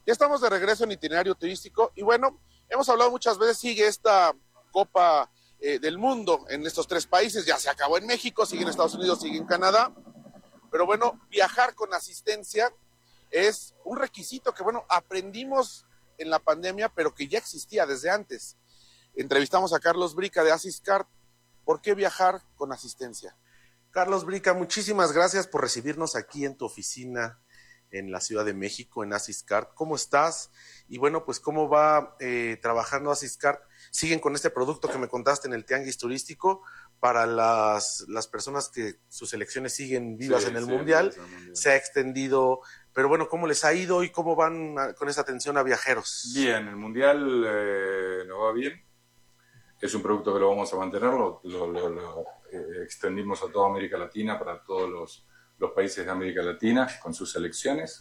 Ya estamos de regreso en Itinerario Turístico y bueno, hemos hablado muchas veces, sigue esta Copa del Mundo en estos tres países, ya se acabó en México, sigue en Estados Unidos, sigue en Canadá, pero bueno, viajar con asistencia es un requisito que bueno, aprendimos en la pandemia, pero que ya existía desde antes. Entrevistamos a Carlos Brica de Asiscard. ¿Por qué viajar con asistencia? Carlos Brica, muchísimas gracias por recibirnos aquí en tu oficina en la Ciudad de México, en Asiscard. ¿Cómo estás? Y bueno, pues ¿cómo va trabajando Asiscard? ¿Siguen con este producto que me contaste en el Tianguis Turístico para las personas que sus elecciones siguen vivas en el Mundial? Se ha extendido, pero bueno, ¿cómo les ha ido y cómo van con esa atención a viajeros? Bien, el Mundial nos va bien. Es un producto que lo vamos a mantener, lo extendimos a toda América Latina, para todos los países de América Latina, con sus selecciones.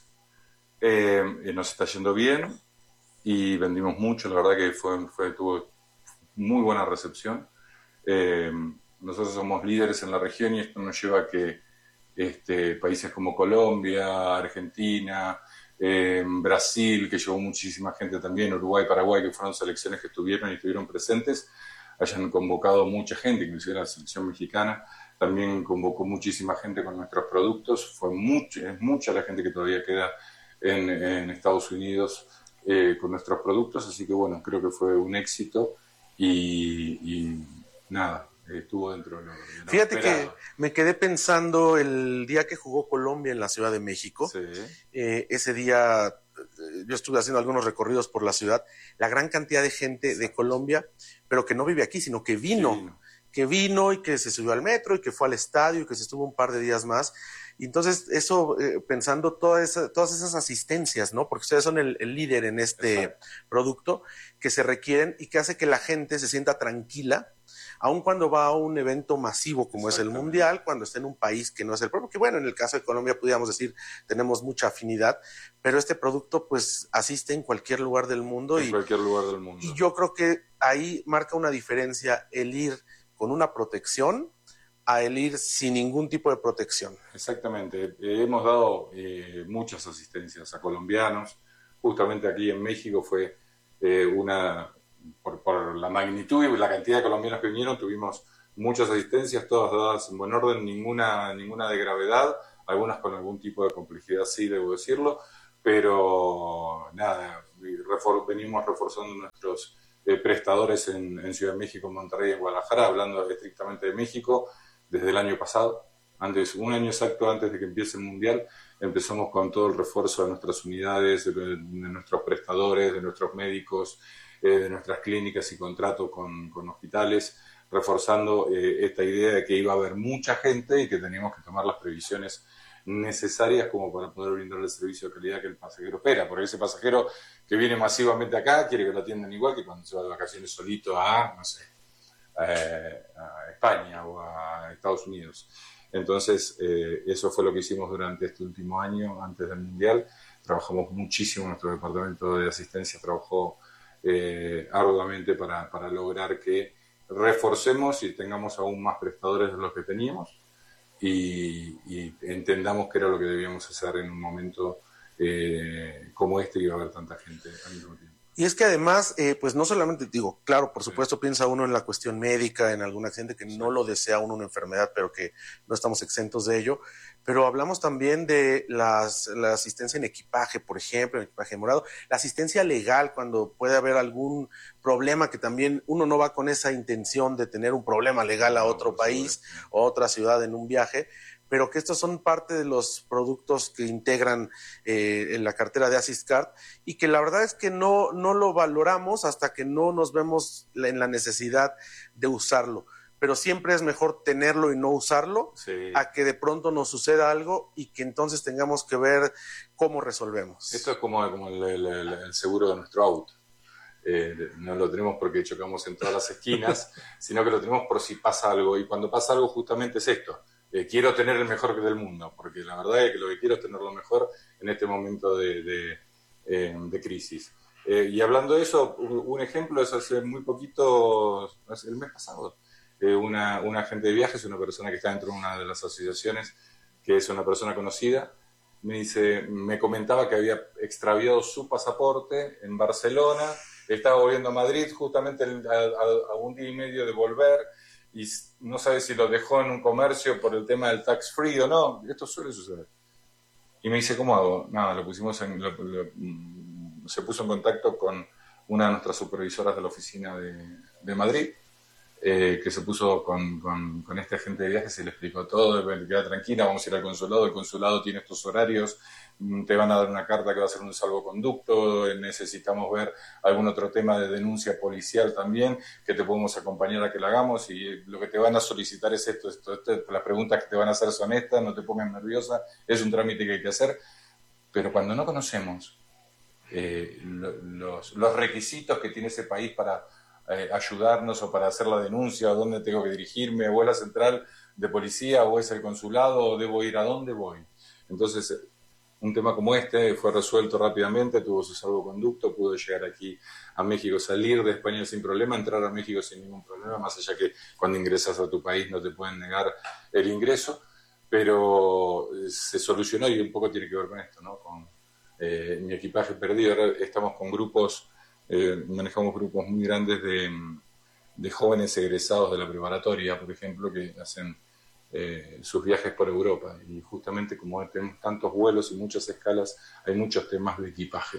Nos está yendo bien y vendimos mucho, la verdad que tuvo muy buena recepción. Nosotros somos líderes en la región y esto nos lleva a que países como Colombia, Argentina, Brasil, que llevó muchísima gente también, Uruguay, Paraguay, que fueron selecciones que estuvieron presentes, hayan convocado mucha gente, inclusive la selección mexicana también convocó muchísima gente con nuestros productos. Es mucha la gente que todavía queda en Estados Unidos con nuestros productos, así que bueno, creo que fue un éxito y nada, estuvo dentro de lo Fíjate esperado. Que me quedé pensando el día que jugó Colombia en la Ciudad de México. Sí. Ese día yo estuve haciendo algunos recorridos por la ciudad, la gran cantidad de gente de Colombia, pero que no vive aquí, sino que vino y que se subió al metro y que fue al estadio y que se estuvo un par de días más. Y entonces eso, pensando todas esas asistencias, ¿no? Porque ustedes son el líder en este producto, que se requieren y que hace que la gente se sienta tranquila, aun cuando va a un evento masivo como es el Mundial, cuando está en un país que no es el propio, que bueno, en el caso de Colombia pudiéramos decir, tenemos mucha afinidad, pero este producto pues asiste en cualquier lugar del mundo. En cualquier lugar del mundo. Y yo creo que ahí marca una diferencia el ir con una protección a el ir sin ningún tipo de protección. Exactamente. Hemos dado muchas asistencias a colombianos. Justamente aquí en México fue por la magnitud y la cantidad de colombianos que vinieron, tuvimos muchas asistencias, todas dadas en buen orden, ninguna de gravedad, algunas con algún tipo de complejidad, sí, debo decirlo, pero nada, venimos reforzando nuestros prestadores en Ciudad de México, en Monterrey, en Guadalajara, hablando estrictamente de México, desde el año pasado. Un año exacto antes de que empiece el Mundial, empezamos con todo el refuerzo de nuestras unidades, de nuestros prestadores, de nuestros médicos, de nuestras clínicas y contratos con hospitales, reforzando esta idea de que iba a haber mucha gente y que teníamos que tomar las previsiones necesarias como para poder brindar el servicio de calidad que el pasajero espera, porque ese pasajero que viene masivamente acá quiere que lo atiendan igual que cuando se va de vacaciones solito a, no sé, a España o a Estados Unidos. Entonces, eso fue lo que hicimos durante este último año, antes del Mundial. Trabajamos muchísimo, nuestro departamento de asistencia trabajó arduamente para lograr que reforcemos y tengamos aún más prestadores de los que teníamos y entendamos que era lo que debíamos hacer en un momento como este, y iba a haber tanta gente al mismo tiempo. Y es que además, pues no solamente digo, claro, por supuesto piensa uno en la cuestión médica, en algún accidente que no lo desea uno, una enfermedad, pero que no estamos exentos de ello, pero hablamos también de la asistencia en equipaje, por ejemplo, en equipaje morado, la asistencia legal cuando puede haber algún problema, que también uno no va con esa intención de tener un problema legal a otro país o a otra ciudad en un viaje, pero que estos son parte de los productos que integran en la cartera de Asiscard y que la verdad es que no lo valoramos hasta que no nos vemos en la necesidad de usarlo. Pero siempre es mejor tenerlo y no usarlo, a que de pronto nos suceda algo y que entonces tengamos que ver cómo resolvemos. Esto es como el seguro de nuestro auto. No lo tenemos porque chocamos en todas las esquinas, sino que lo tenemos por si pasa algo. Y cuando pasa algo justamente es esto. Quiero tener el mejor del mundo, porque la verdad es que lo que quiero es tener lo mejor en este momento de crisis. Y hablando de eso, un ejemplo es hace muy poquito, el mes pasado, un agente de viajes, una persona que está dentro de una de las asociaciones, que es una persona conocida, me comentaba que había extraviado su pasaporte en Barcelona, estaba volviendo a Madrid justamente a un día y medio de volver, y no sabe si lo dejó en un comercio por el tema del tax free o no. Esto suele suceder. Y me dice, ¿cómo hago? Nada, se puso en contacto con una de nuestras supervisoras de la oficina de Madrid, que se puso con este agente de viajes y le explicó todo, queda tranquila, vamos a ir al consulado, el consulado tiene estos horarios, te van a dar una carta que va a ser un salvoconducto, necesitamos ver algún otro tema de denuncia policial también, que te podemos acompañar a que lo hagamos, y lo que te van a solicitar es esto, las preguntas que te van a hacer son estas, no te pongas nerviosa, es un trámite que hay que hacer. Pero cuando no conocemos los requisitos que tiene ese país para ayudarnos o para hacer la denuncia, o dónde tengo que dirigirme, o es la central de policía, o es el consulado, o debo ir a dónde voy. Entonces, un tema como este fue resuelto rápidamente, tuvo su salvoconducto, pudo llegar aquí a México, salir de España sin problema, entrar a México sin ningún problema, más allá que cuando ingresas a tu país no te pueden negar el ingreso, pero se solucionó, y un poco tiene que ver con esto, ¿no? Con mi equipaje perdido. Ahora estamos con grupos, manejamos grupos muy grandes de jóvenes egresados de la preparatoria, por ejemplo, que hacen sus viajes por Europa, y justamente como tenemos tantos vuelos y muchas escalas, hay muchos temas de equipaje,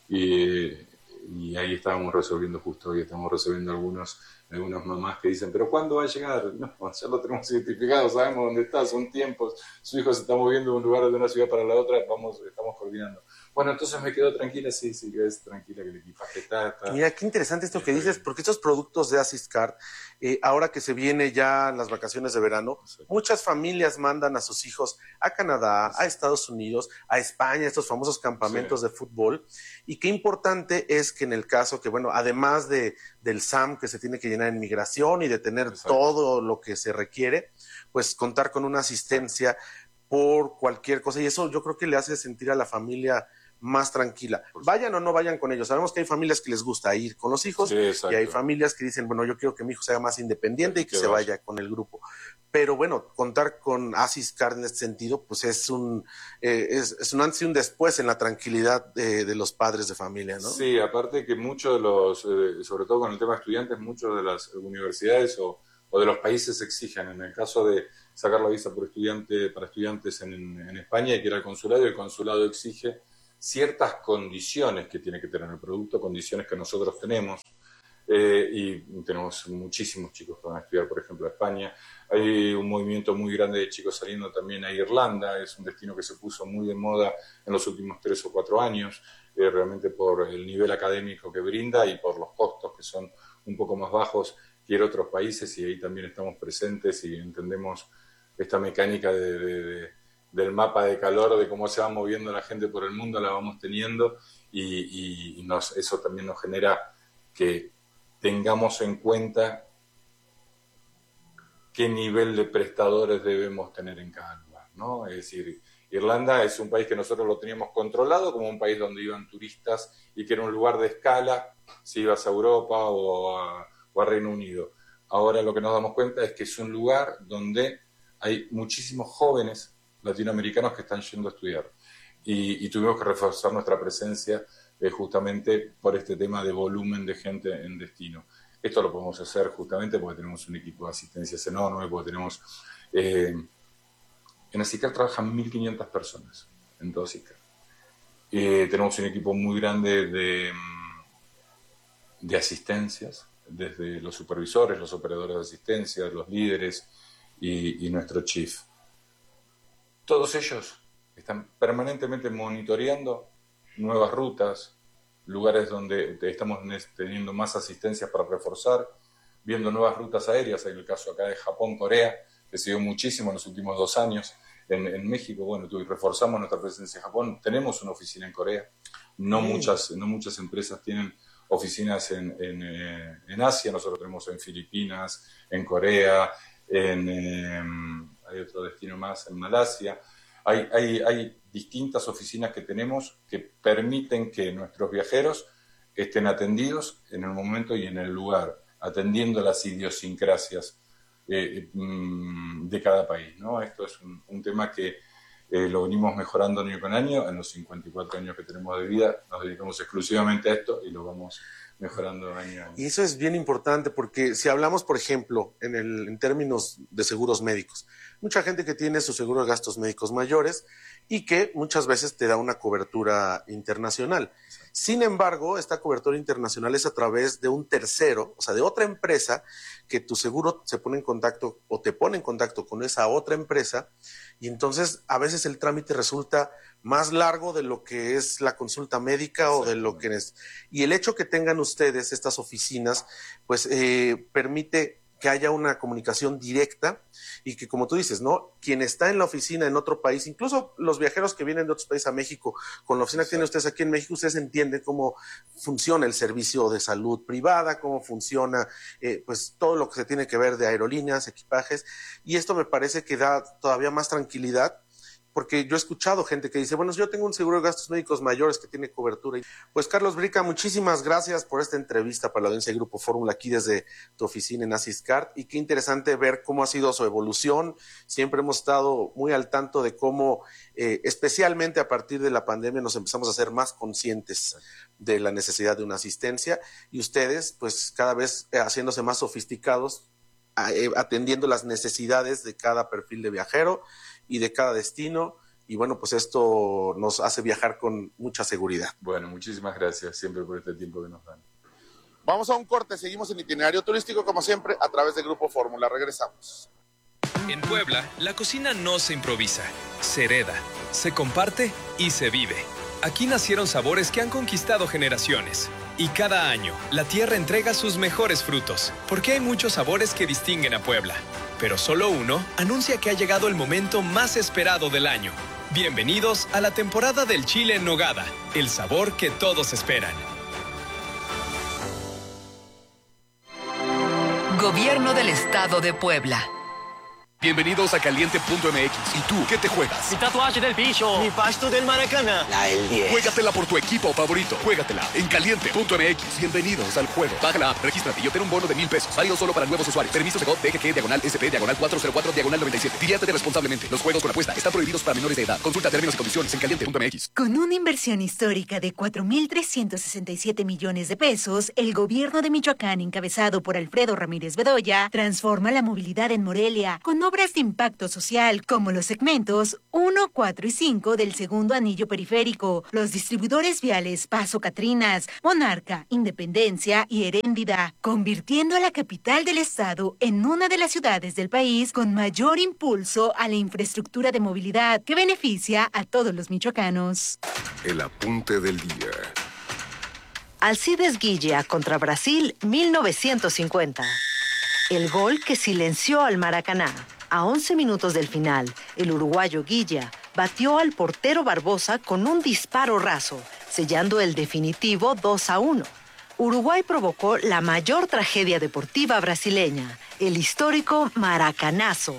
y ahí estábamos resolviendo, justo hoy estamos resolviendo algunas mamás que dicen, pero ¿cuándo va a llegar? No, ya lo tenemos identificado, sabemos dónde está, son tiempos, su hijo se está moviendo de un lugar, de una ciudad para la otra, estamos coordinando. Bueno, entonces me quedo tranquila, sí, quedes tranquila que el equipaje está. Mira, qué interesante esto que dices, porque estos productos de Assistcard, ahora que se viene ya las vacaciones de verano, muchas familias mandan a sus hijos a Canadá, a Estados Unidos, a España, estos famosos campamentos de fútbol, y qué importante es que en el caso que, bueno, además del SAM que se tiene que llenar en migración y de tener todo lo que se requiere, pues contar con una asistencia por cualquier cosa, y eso yo creo que le hace sentir a la familia más tranquila. Vayan o no vayan con ellos. Sabemos que hay familias que les gusta ir con los hijos, y hay familias que dicen, bueno, yo quiero que mi hijo sea más independiente y que se vaya con el grupo. Pero bueno, contar con Assistcard en este sentido, pues es un antes y un después en la tranquilidad de los padres de familia, ¿no? Sí, aparte que muchos de los, sobre todo con el tema de estudiantes, muchos de las universidades o de los países exigen, en el caso de sacar la visa para estudiantes en España, hay que ir al consulado, y el consulado exige ciertas condiciones que tiene que tener el producto, condiciones que nosotros tenemos, y tenemos muchísimos chicos que van a estudiar, por ejemplo, a España. Hay un movimiento muy grande de chicos saliendo también a Irlanda, es un destino que se puso muy de moda en los últimos 3 o 4 años, realmente por el nivel académico que brinda y por los costos que son un poco más bajos que en otros países, y ahí también estamos presentes y entendemos esta mecánica del mapa de calor, de cómo se va moviendo la gente por el mundo, la vamos teniendo, y eso también nos genera que tengamos en cuenta qué nivel de prestadores debemos tener en cada lugar, ¿no? Es decir, Irlanda es un país que nosotros lo teníamos controlado como un país donde iban turistas y que era un lugar de escala si ibas a Europa o a Reino Unido. Ahora lo que nos damos cuenta es que es un lugar donde hay muchísimos jóvenes latinoamericanos que están yendo a estudiar, y tuvimos que reforzar nuestra presencia justamente por este tema de volumen de gente en destino. Esto lo podemos hacer justamente porque tenemos un equipo de asistencias enorme, porque tenemos... en Assistcard trabajan 1.500 personas, en todo Assistcard. Tenemos un equipo muy grande de asistencias, desde los supervisores, los operadores de asistencia, los líderes y nuestro chief. Todos ellos están permanentemente monitoreando nuevas rutas, lugares donde estamos teniendo más asistencias para reforzar, viendo nuevas rutas aéreas. En el caso acá de Japón, Corea, que se dio muchísimo en los últimos 2 años. En México, bueno, reforzamos nuestra presencia en Japón. Tenemos una oficina en Corea. No muchas empresas tienen oficinas en Asia. Nosotros tenemos en Filipinas, en Corea, hay otro destino más, en Malasia. Hay distintas oficinas que tenemos que permiten que nuestros viajeros estén atendidos en el momento y en el lugar, atendiendo las idiosincrasias de cada país, ¿no? Esto es un tema que lo venimos mejorando año con año. En los 54 años que tenemos de vida nos dedicamos exclusivamente a esto y lo vamos mejorando año a año. Y eso es bien importante porque si hablamos, por ejemplo, en términos de seguros médicos, mucha gente que tiene su seguro de gastos médicos mayores y que muchas veces te da una cobertura internacional. Sin embargo, esta cobertura internacional es a través de un tercero, o sea, de otra empresa, que tu seguro se pone en contacto o te pone en contacto con esa otra empresa, y entonces a veces el trámite resulta más largo de lo que es la consulta médica o de lo que es. Y el hecho que tengan ustedes estas oficinas, pues permite que haya una comunicación directa y que, como tú dices, ¿no? Quien está en la oficina en otro país, incluso los viajeros que vienen de otros países a México, con la oficina que tienen ustedes aquí en México, ustedes entienden cómo funciona el servicio de salud privada, cómo funciona pues todo lo que se tiene que ver de aerolíneas, equipajes, y esto me parece que da todavía más tranquilidad, porque yo he escuchado gente que dice, bueno, yo tengo un seguro de gastos médicos mayores que tiene cobertura. Pues Carlos Brica, muchísimas gracias por esta entrevista para la audiencia de Grupo Fórmula aquí desde tu oficina en Asiscard, y qué interesante ver cómo ha sido su evolución. Siempre hemos estado muy al tanto de cómo, especialmente a partir de la pandemia, nos empezamos a ser más conscientes de la necesidad de una asistencia, y ustedes, pues cada vez haciéndose más sofisticados, atendiendo las necesidades de cada perfil de viajero y de cada destino, y bueno, pues esto nos hace viajar con mucha seguridad. Bueno, muchísimas gracias siempre por este tiempo que nos dan. Vamos a un corte, seguimos en Itinerario Turístico, como siempre, a través de Grupo Fórmula. Regresamos. En Puebla, la cocina no se improvisa, se hereda, se comparte y se vive. Aquí nacieron sabores que han conquistado generaciones. Y cada año, la tierra entrega sus mejores frutos, porque hay muchos sabores que distinguen a Puebla. Pero solo uno anuncia que ha llegado el momento más esperado del año. Bienvenidos a la temporada del chile en nogada, el sabor que todos esperan. Gobierno del Estado de Puebla. Bienvenidos a Caliente.mx. ¿Y tú qué te juegas? Mi tatuaje del bicho. Mi pasto del Maracaná. La del 10. Juégatela por tu equipo favorito. Juégatela en Caliente.mx. Bienvenidos al juego. Baja la app, regístrate y obtén un bono de $1,000. Válido solo para nuevos usuarios. Permisos de GOV, DGG, /SP/404/97. Diviértete responsablemente. Los juegos con apuesta están prohibidos para menores de edad. Consulta términos y condiciones en Caliente.mx. Con una inversión histórica de 4,367 millones de pesos, el gobierno de Michoacán, encabezado por Alfredo Ramírez Bedoya, transforma la movilidad en Morelia con obras de impacto social como los segmentos 1, 4 y 5 del segundo anillo periférico, los distribuidores viales Paso Catrinas, Monarca, Independencia y Heréndida, convirtiendo a la capital del estado en una de las ciudades del país con mayor impulso a la infraestructura de movilidad que beneficia a todos los michoacanos. El apunte del día. Alcides Guilla contra Brasil, 1950. El gol que silenció al Maracaná. A 11 minutos del final, el uruguayo Guilla batió al portero Barbosa con un disparo raso, sellando el definitivo 2-1. Uruguay provocó la mayor tragedia deportiva brasileña, el histórico Maracanazo.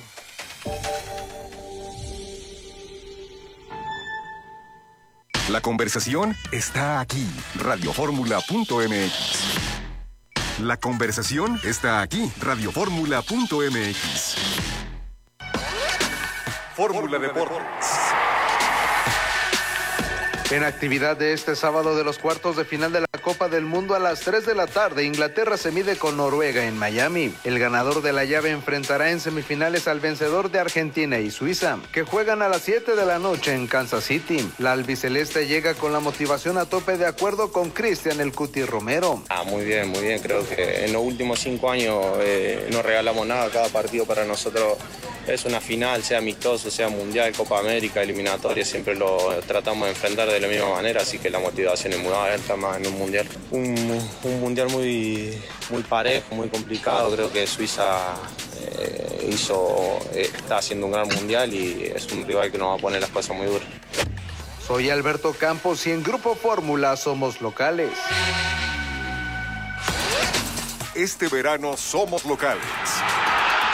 La conversación está aquí. Radioformula.mx. La conversación está aquí. Radioformula.mx. Fórmula Deportes. En actividad de este sábado de los cuartos de final de la Copa del Mundo a las 3 de la tarde, Inglaterra se mide con Noruega en Miami. El ganador de la llave enfrentará en semifinales al vencedor de Argentina y Suiza, que juegan a las 7 de la noche en Kansas City. La albiceleste llega con la motivación a tope, de acuerdo con Cristian El Cuti Romero. Muy bien, muy bien. Creo que en los últimos 5 años no regalamos nada. Cada partido para nosotros es una final, sea amistoso, sea mundial, Copa América, eliminatoria, siempre lo tratamos de enfrentar de la misma manera, así que la motivación es muy alta, más en un mundial. Un mundial muy parejo, muy complicado. Creo que Suiza está haciendo un gran mundial y es un rival que nos va a poner las cosas muy duras. Soy Alberto Campos y en Grupo Fórmula somos locales. Este verano somos locales.